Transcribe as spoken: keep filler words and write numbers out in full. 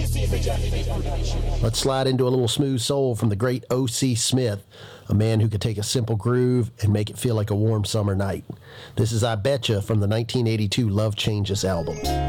Let's slide into a little smooth soul from the great O C. Smith, a man who could take a simple groove and make it feel like a warm summer night. This is I Betcha from the nineteen eighty-two Love Changes album.